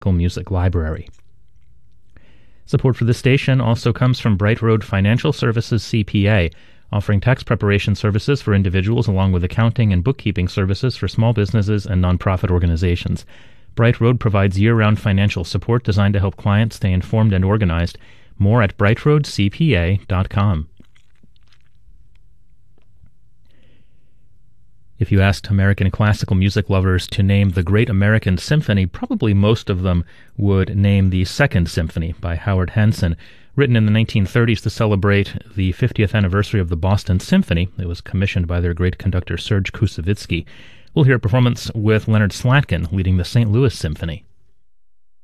Music Library. Support for this station also comes from Bright Road Financial Services CPA, offering tax preparation services for individuals along with accounting and bookkeeping services for small businesses and nonprofit organizations. Bright Road provides year-round financial support designed to help clients stay informed and organized. More at brightroadcpa.com. If you asked American classical music lovers to name the Great American Symphony, probably most of them would name the Second Symphony by Howard Hanson, written in the 1930s to celebrate the 50th anniversary of the Boston Symphony. It was commissioned by their great conductor Serge Koussevitzky. We'll hear a performance with Leonard Slatkin leading the St. Louis Symphony.